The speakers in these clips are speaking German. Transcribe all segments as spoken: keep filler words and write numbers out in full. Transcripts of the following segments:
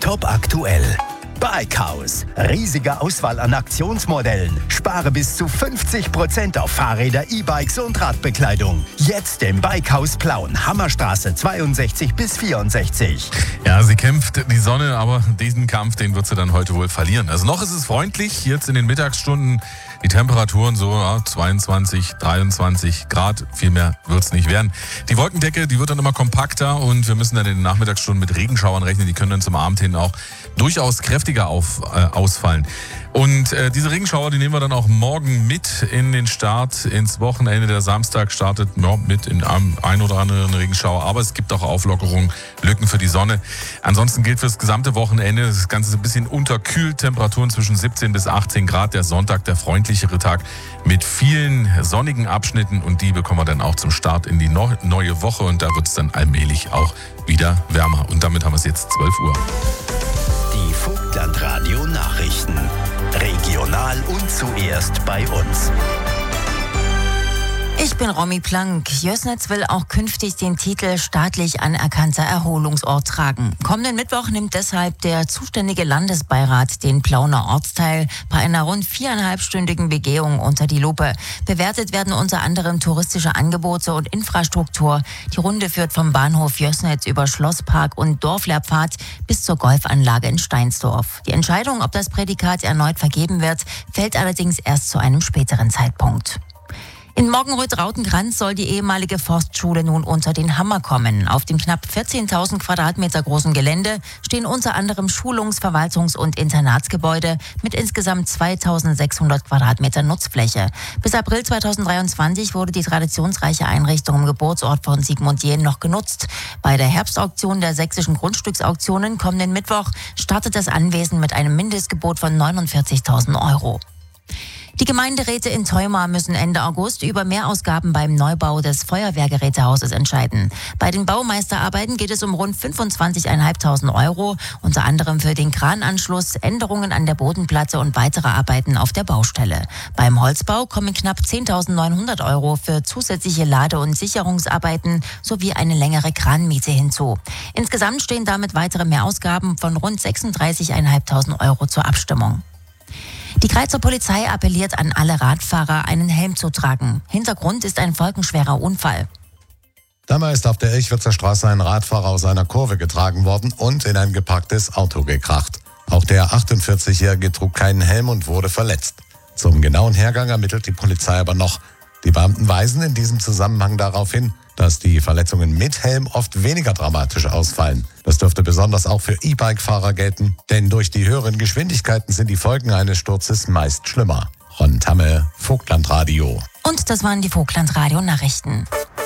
Top aktuell. Bikehaus. Riesige Auswahl an Aktionsmodellen. Spare bis zu fünfzig Prozent auf Fahrräder, E-Bikes und Radbekleidung. Jetzt im Bikehaus Plauen. Hammerstraße zweiundsechzig bis vierundsechzig. Ja, sie kämpft die Sonne, aber diesen Kampf, den wird sie dann heute wohl verlieren. Also noch ist es freundlich, jetzt in den Mittagsstunden die Temperaturen so ja, zweiundzwanzig, dreiundzwanzig Grad, viel mehr wird es nicht werden. Die Wolkendecke, die wird dann immer kompakter und wir müssen dann in den Nachmittagsstunden mit Regenschauern rechnen, die können dann zum Abend hin auch durchaus kräftiger auf, äh, ausfallen. Und äh, diese Regenschauer, die nehmen wir dann auch morgen mit in den Start, ins Wochenende. Der Samstag startet ja, mit in einem ein oder anderen Regenschauer, aber es gibt auch Auflockerungen, Lücken für die Sonne. Ansonsten gilt für das gesamte Wochenende, das Ganze ist ein bisschen unterkühlt, Temperaturen zwischen siebzehn bis achtzehn Grad. Der Sonntag, der freundlichere Tag mit vielen sonnigen Abschnitten und die bekommen wir dann auch zum Start in die no- neue Woche und da wird es dann allmählich auch wieder wärmer. Und damit haben wir es jetzt zwölf Uhr. Die Vogtlandradio Nachrichten. Regional und zuerst bei uns. Ich bin Romy Plank. Jößnitz will auch künftig den Titel staatlich anerkannter Erholungsort tragen. Kommenden Mittwoch nimmt deshalb der zuständige Landesbeirat den Plauner Ortsteil bei einer rund viereinhalbstündigen Begehung unter die Lupe. Bewertet werden unter anderem touristische Angebote und Infrastruktur. Die Runde führt vom Bahnhof Jößnitz über Schlosspark und Dorflerpfad bis zur Golfanlage in Steinsdorf. Die Entscheidung, ob das Prädikat erneut vergeben wird, fällt allerdings erst zu einem späteren Zeitpunkt. In Morgenröth-Rautenkranz soll die ehemalige Forstschule nun unter den Hammer kommen. Auf dem knapp vierzehntausend Quadratmeter großen Gelände stehen unter anderem Schulungs-, Verwaltungs- und Internatsgebäude mit insgesamt zweitausendsechshundert Quadratmeter Nutzfläche. Bis April zweitausenddreiundzwanzig wurde die traditionsreiche Einrichtung im Geburtsort von Sigmund Jähn noch genutzt. Bei der Herbstauktion der sächsischen Grundstücksauktionen kommenden Mittwoch startet das Anwesen mit einem Mindestgebot von neunundvierzigtausend Euro. Die Gemeinderäte in Theuma müssen Ende August über Mehrausgaben beim Neubau des Feuerwehrgerätehauses entscheiden. Bei den Baumeisterarbeiten geht es um rund fünfundzwanzigtausendfünfhundert Euro, unter anderem für den Krananschluss, Änderungen an der Bodenplatte und weitere Arbeiten auf der Baustelle. Beim Holzbau kommen knapp zehntausendneunhundert Euro für zusätzliche Lade- und Sicherungsarbeiten sowie eine längere Kranmiete hinzu. Insgesamt stehen damit weitere Mehrausgaben von rund sechsunddreißigtausendfünfhundert Euro zur Abstimmung. Die Greizer Polizei appelliert an alle Radfahrer, einen Helm zu tragen. Hintergrund ist ein folgenschwerer Unfall. Damals ist auf der Ilchwitzer Straße ein Radfahrer aus einer Kurve getragen worden und in ein geparktes Auto gekracht. Auch der achtundvierzigjährige trug keinen Helm und wurde verletzt. Zum genauen Hergang ermittelt die Polizei aber noch. Die Beamten weisen in diesem Zusammenhang darauf hin, dass die Verletzungen mit Helm oft weniger dramatisch ausfallen. Das dürfte besonders auch für E-Bike-Fahrer gelten, denn durch die höheren Geschwindigkeiten sind die Folgen eines Sturzes meist schlimmer. Ron Tamme, Vogtlandradio. Und das waren die Vogtlandradio-Nachrichten.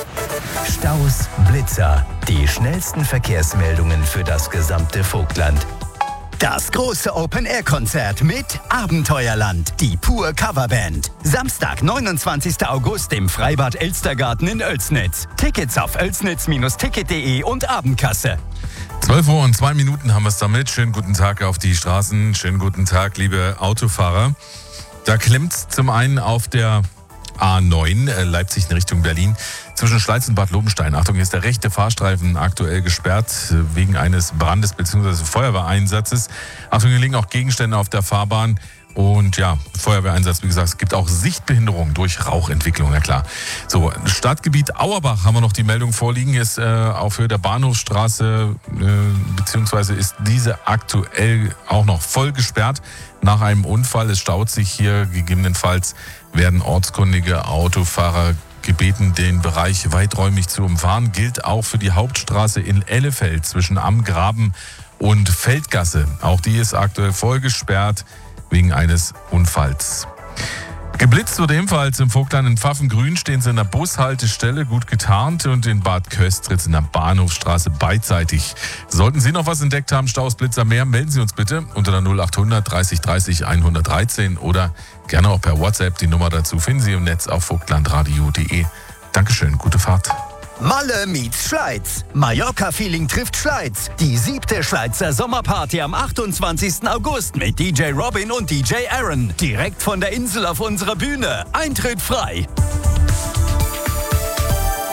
Staus, Blitzer, die schnellsten Verkehrsmeldungen für das gesamte Vogtland. Das große Open-Air-Konzert mit Abenteuerland, die Pur Coverband. Samstag, neunundzwanzigsten August im Freibad Elstergarten in Oelsnitz. Tickets auf oelsnitz Bindestrich ticket punkt de und Abendkasse. zwölf Uhr und zwei Minuten haben wir es damit. Schönen guten Tag auf die Straßen. Schönen guten Tag, liebe Autofahrer. Da klemmt zum einen auf der A neun, äh, Leipzig in Richtung Berlin, zwischen Schleiz und Bad Lobenstein. Achtung, hier ist der rechte Fahrstreifen aktuell gesperrt äh, wegen eines Brandes bzw. Feuerwehreinsatzes. Achtung, hier liegen auch Gegenstände auf der Fahrbahn. Und ja, Feuerwehreinsatz, wie gesagt, es gibt auch Sichtbehinderung durch Rauchentwicklung, na klar. So, Stadtgebiet Auerbach haben wir noch die Meldung vorliegen, ist äh, auf Höhe der Bahnhofsstraße, äh, beziehungsweise ist diese aktuell auch noch voll gesperrt nach einem Unfall. Es staut sich hier, gegebenenfalls werden ortskundige Autofahrer gebeten, den Bereich weiträumig zu umfahren. Gilt auch für die Hauptstraße in Ellefeld zwischen Am Graben und Feldgasse. Auch die ist aktuell voll gesperrt wegen eines Unfalls. Geblitzt wurde ebenfalls im Vogtland in Pfaffengrün, stehen sie in der Bushaltestelle, gut getarnt, und in Bad Köstritz in der Bahnhofsstraße beidseitig. Sollten Sie noch was entdeckt haben, Staus, Blitzer, mehr, melden Sie uns bitte unter der null achthundert dreißig dreißig hundertdreizehn oder gerne auch per WhatsApp. Die Nummer dazu finden Sie im Netz auf vogtlandradio punkt de. Dankeschön, gute Fahrt. Malle meets Schleiz. Mallorca-Feeling trifft Schleiz. Die siebte Schleizer Sommerparty am achtundzwanzigsten August mit D J Robin und D J Aaron. Direkt von der Insel auf unserer Bühne. Eintritt frei.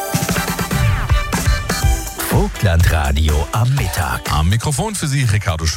Vogtlandradio am Mittag. Am Mikrofon für Sie Ricardo